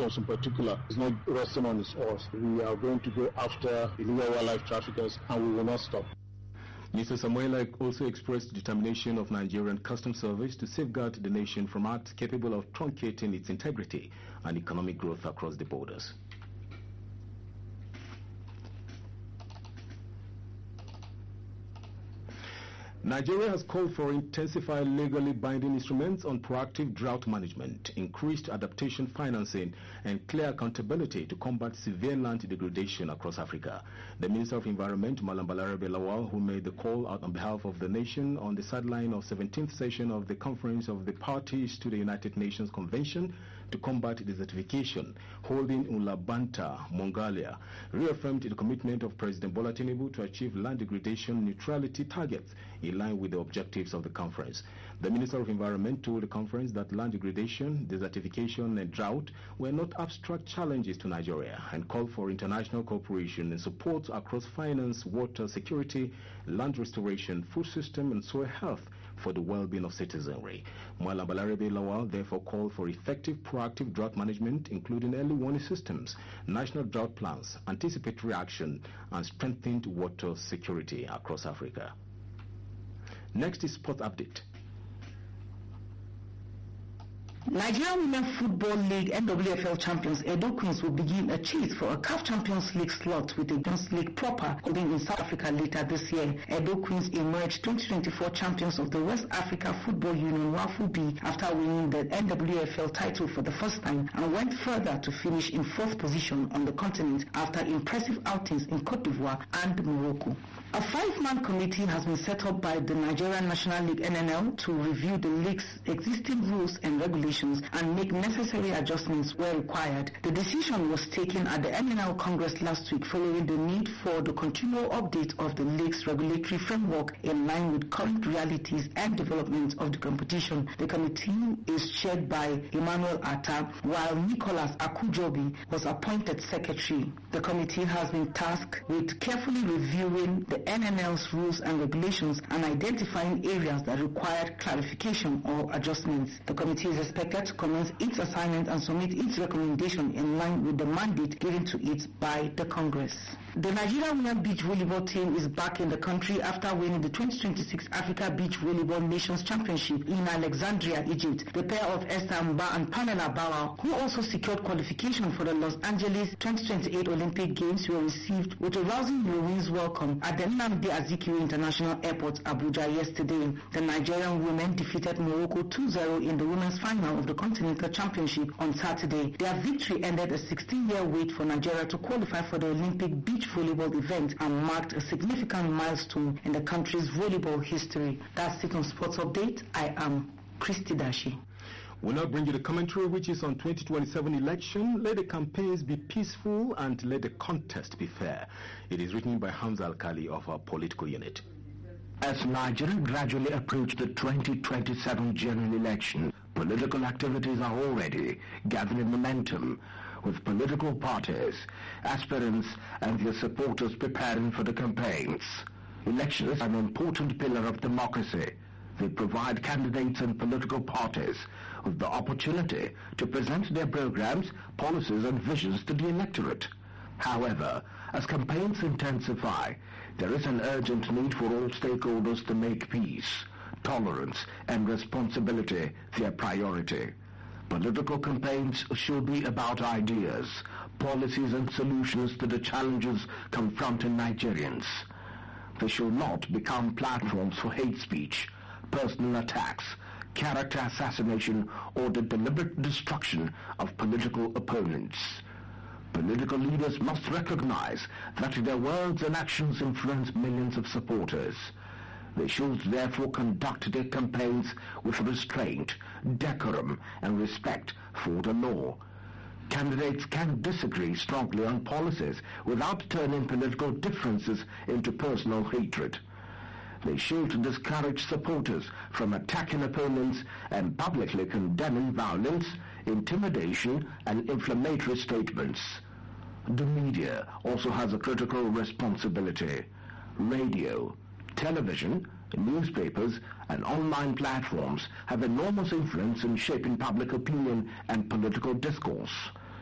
Nations in particular is not resting on its oars. We are going to go after illegal wildlife traffickers, and we will not stop. Mr. Samuela also expressed determination of Nigerian Customs Service to safeguard the nation from acts capable of truncating its integrity and economic growth across the borders. Nigeria has called for intensified legally binding instruments on proactive drought management, increased adaptation financing, and clear accountability to combat severe land degradation across Africa. The Minister of Environment, Malam Balarabe Lawal, who made the call out on behalf of the nation on the sideline of 17th session of the Conference of the Parties to the United Nations Convention to combat desertification, holding in Labanta, Mongolia, reaffirmed the commitment of President Bola Tinubu to achieve land degradation neutrality targets in line with the objectives of the conference. The Minister of Environment told the conference that land degradation, desertification, and drought were not abstract challenges to Nigeria and called for international cooperation and support across finance, water security, land restoration, food system, and soil health for the well-being of citizenry. Mwala Balarabe Lawal therefore called for effective proactive drought management, including early warning systems, national drought plans, anticipatory action, and strengthened water security across Africa. Next is Sport Update. Nigerian Women Football League NWFL champions Edo Queens will begin a chase for a CAF Champions League slot with the Jones League proper holding in South Africa later this year. Edo Queens emerged 2024 champions of the West Africa Football Union WAFU B after winning the NWFL title for the first time and went further to finish in 4th position on the continent after impressive outings in Cote d'Ivoire and Morocco. A 5-man committee has been set up by the Nigerian National League NNL to review the league's existing rules and regulations and make necessary adjustments where required. The decision was taken at the NNL Congress last week following the need for the continual update of the league's regulatory framework in line with current realities and developments of the competition. The committee is chaired by Emmanuel Atta, while Nicholas Akujobi was appointed secretary. The committee has been tasked with carefully reviewing the NNL's rules and regulations and identifying areas that required clarification or adjustments. The committee is expected to commence its assignment and submit its recommendation in line with the mandate given to it by the Congress. The Nigerian Women Beach Volleyball team is back in the country after winning the 2026 Africa Beach Volleyball Nations Championship in Alexandria, Egypt. The pair of Esther Mba and Pamela Bauer, who also secured qualification for the Los Angeles 2028 Olympic Games, were received with a rousing Louise welcome at the Nnamdi Azikiwe International Airport, Abuja, yesterday. The Nigerian women defeated Morocco 2-0 in the women's final of the Continental Championship on Saturday. Their victory ended a 16-year wait for Nigeria to qualify for the Olympic beach volleyball event and marked a significant milestone in the country's volleyball history. That's it on Sports Update. I am Christy Dashi. We'll now bring you the commentary, which is on 2027 election. Let the campaigns be peaceful and let the contest be fair. It is written by Hamza Al-Khali of our political unit. As Nigeria gradually approach the 2027 general election, political activities are already gathering momentum, with political parties, aspirants and their supporters preparing for the campaigns. Elections are an important pillar of democracy. They provide candidates and political parties with the opportunity to present their programs, policies and visions to the electorate. However, as campaigns intensify, there is an urgent need for all stakeholders to make peace, tolerance and responsibility their priority. Political campaigns should be about ideas, policies and solutions to the challenges confronting Nigerians. They should not become platforms for hate speech, personal attacks, character assassination or the deliberate destruction of political opponents. Political leaders must recognize that their words and actions influence millions of supporters. They should therefore conduct their campaigns with restraint, decorum, and respect for the law. Candidates can disagree strongly on policies without turning political differences into personal hatred. They should discourage supporters from attacking opponents and publicly condemning violence, intimidation, and inflammatory statements. The media also has a critical responsibility. Radio, television, newspapers, and online platforms have enormous influence in shaping public opinion and political discourse.